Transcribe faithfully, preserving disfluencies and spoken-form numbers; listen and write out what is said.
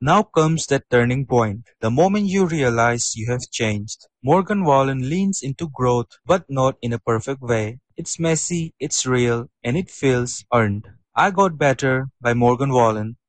Now comes that turning point, the moment you realize you have changed. Morgan Wallen leans into growth, but not in a perfect way. It's messy, it's real, and it feels earned. I Got Better by Morgan Wallen